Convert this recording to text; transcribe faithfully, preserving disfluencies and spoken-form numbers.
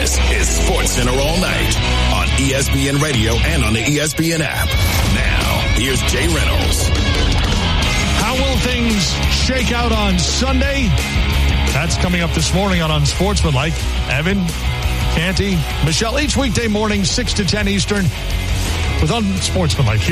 This is Sports Center all night on E S P N Radio and on the E S P N app. Now, here's Jay Reynolds. How will things shake out on Sunday? That's coming up this morning on Unsportsmanlike. Evan, Canty, Michelle, each weekday morning, six to ten Eastern, with Unsportsmanlike.